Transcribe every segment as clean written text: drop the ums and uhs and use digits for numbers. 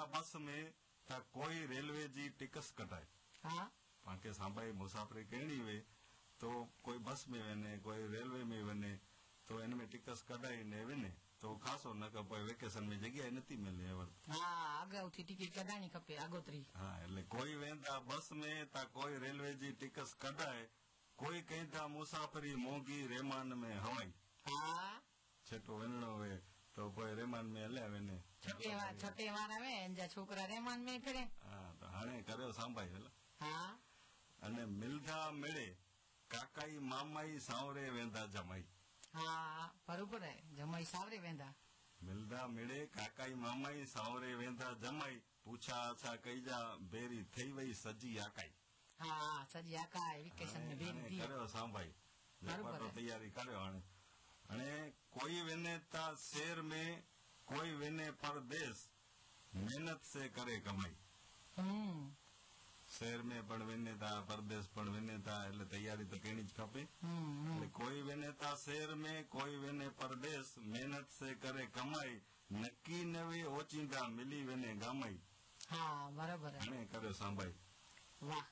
बस में त कोई रेलवे जी टिकस कटाए हाँ पाके सांभाई मुसाफरी करनी हुए तो कोई बस में वने कोई रेलवे में वने तो इनमें टिकस कढाई ने वने तो खासो न के वेकेशन में जगह नथी मिले हाँ अगाउथी टिकट कढाणी खपे आगोतरी हाँ એટલે કોઈ વેંदा बस में ता कोई रेलवे जी टिकस कढाए कोई कहता मुसाफरी मोगी रेमान में हवाई हाँ छेटो वणो वे तो कोई रेमान में हल्या वेने छोटे वारा वे जा छोकरा रेमान में फिरे हाँ तो हाणे कर्यो सांभाई हेला हाँ अने मिलदा मेळे काकाई मामाई सावरे वेंदा जमाई हाँ बरोबर है जमाई सावरे वेंदा मिलदा मेळे काकाई मामाई सावरे वेंदा जमाई पूछा अच्छा कई जा बेरी थई वई सजी आकाई हाँ सजी आकाई वेकेशन में बेरी थी कर्यो सांभाई बरोबर तो तैयारी कर्यो हाणे अने कोई वेने ता शहर में कोई वेने परदेश मेहनत से करे कमाई शहर में पण वेने ता परदेश पण वेने ता એટલે તૈયારી તો કેણી જ ખપે એટલે કોઈ વેને તા શહેર में कोई वेने परदेश मेहनत से करे कमाई नक्की नवी ओचिंदा मिली वेने गामाई हाँ बराबर है અને કર્યો સાંભાઈ વાહ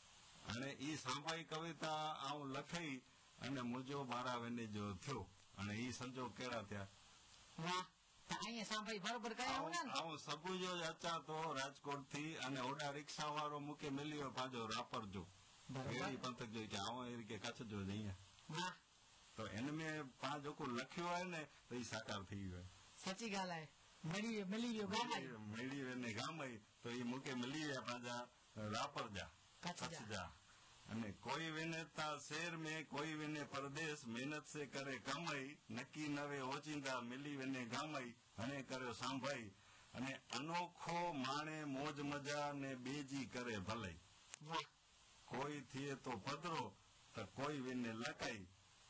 અને ઈ સાંભાઈ કવિતા આવું લખાઈ અને મુજો મારા વેને જો થયો અને ઈ સંજોગ કેળા થયા વાહ અહીંયા સાંભાઈ બરોબર કયા હું ને આવું સબુજો જ અચા તો રાજકોટ થી અને ઓડા રિક્ષા વાળો મૂકે મિલ્યો પાજો રાપર જો એડી પંથક જો કે આવો એ કે કચ્છ જો અહીંયા વાહ તો એનમે પાંચ ઓકો લખ્યો હોય ને તો ઈ સાકાર થઈ ગયો સાચી ગાલ હે मिली गयो गामाई मिली वेने गामाई तो ઈ મૂકે મિલી પાજા રાપર जा कच्छ जा અને કોઈ વેને તા શહેર में कोई वेने परदेश मेहनत से करे कमाई नक्की नवे ओचिंदा मिली वेने गामाई અને કર્યો સાંભાઈ અને અનોખો માણે મોજ મજા ને બેજી કરે ભલાઈ वाह કોઈ થીએ તો પધરો તો કોઈ વેને લકાઈ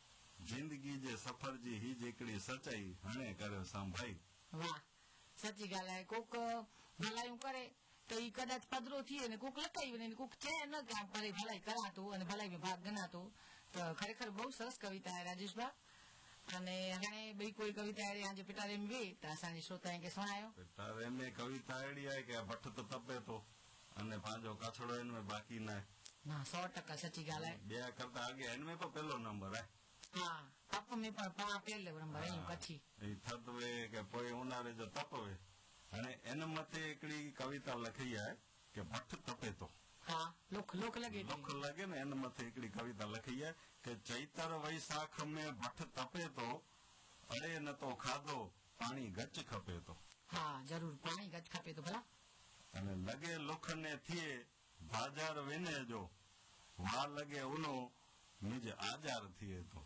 जिंदगी जे सफर जी ही जेकड़ी सच्चाई हणे કર્યો સાંભાઈ वाह साची गाल है कोक भलाई करे तो ई कदाच पदरो थी ने कोक लकाई ने कोक चे न काम करे भलाई करातो અને ભલાઈ में भाग गणातो तो खरेखर बहुत सरस कविता है राजेश बा અને હાણે બઈ કોઈ કવિતા આરી આજે પિટારે में वे ता सानी श्रोता के सुनायो પિટારે में कविता आड़ी है के भट्ट तो तपे तो અને पांचो काछड़ो इनमें बाकी ना ना 100% सच्ची गाल है બે करता आगे इनमें तो पहलो नंबर है हाँ तप में पण पहले नंबर है પછી એ થતવે કે કોઈ ઉનારે જો તપવે અને એન મતે એકડી કવિતા લખી है કે ભટ્ટ તપે તો हाँ लोक लगे लोक लगे ने एन मथे एकड़ी कविता लखी है कि चैतर वैसाख में भट्ट तपे तो अरे न तो खाधो पानी गच खपे तो हाँ जरूर पानी गच खपे तो भला अने लगे लोख ने थिए बाजार वेने जो वा लगे उनो निज आजार थिए तो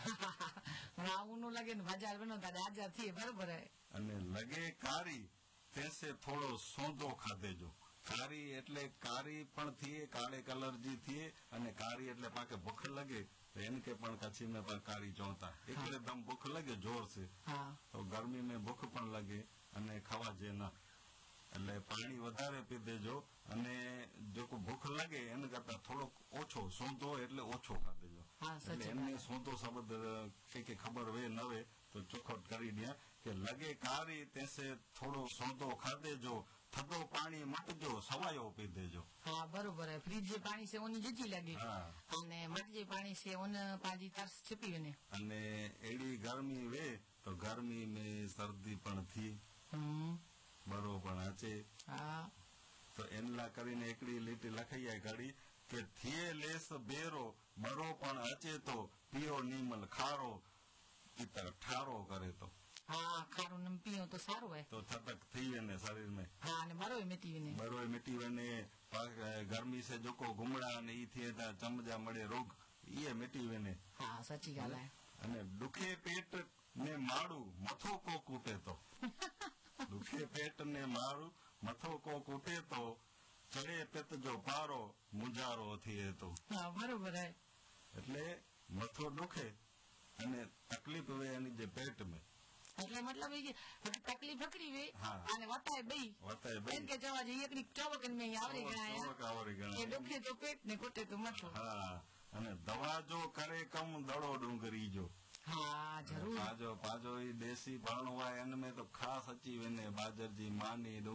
हाँ उनो लगे न बाजार बनो ता आजार थिए बराबर है अने लगे कारी तेसे थोड़ो सोंदो खाधे जो कारी એટલે कारी पण थी काले कलर जी थी અને कारी એટલે पाके भूख लगे तो इनके पण कच्छी में पण कारी चौथा एकले दम भूख लगे जोर से हाँ तो गर्मी में भूख पण लगे અને ખાવા જે ના એટલે પાણી વધારે પી દેજો અને જો કો ભૂખ લાગે એને કરતા થોડો ઓછો સોંધો એટલે ઓછો ખા દેજો એટલે એમને સોંધો શબ્દ કે ખબર વે ન વે તો ચોખવટ કરી દે કે લગે कारी तेसे थोड़ो सोंधो खा देजो थधो पानी मटजो सवायो पी देजो हाँ बरोबर है फ्रिज जे पानी से ओनी जची लगे અને મટ જે પાણી से ओन पाजी तरस छिपी वने અને એડી ગરમી વે તો ગરમી में सर्दी पण थी बरोबर आचे हाँ तो एनला करीने एकड़ी लीटी लखाई है घड़ी के थिए लेस बेरो बरो पण अचे तो पियो नीमल खारो इतर ठारो करे तो हाँ खारो नम पियो तो सारो है तो थतक थी वेने शरीर में हाँ ने बरोय मिटी वेने गर्मी से जो को घुमड़ा ने ई थिए ता चमजा मळे रोग ये मिटी वेने हाँ सच्ची गाल है अने दुखे पेट ने माड़ू मथो को कूटे तो दुखे पेट ने मारू मथो को कूटे तो चढ़े पेट जो पारो मुजारो थिए तो हाँ बरोबर है એટલે મથો દુખે અને તકલીફ વે એની જે પેટ में એટલે મતલબ એ તકલીફ પકડી વે અને વતાય બઈ વતાય કે જવા જે એકની ચોવકન મે આવરી ગણાયા એ દુખે તો પેટ ને કોટે તો મથો હા અને દવા જો કરે કમ દડો ડુંગરી जो हाँ जरूर पाजो पाजो देसी भाणो है इनमें तो खास अची वेने बाजर जी मानी